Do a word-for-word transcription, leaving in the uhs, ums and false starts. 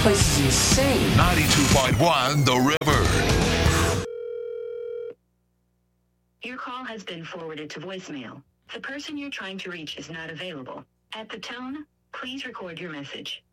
place is insane. ninety-two point one The River. Your call has been forwarded to voicemail. The person you're trying to reach is not available. At the tone, please record your message.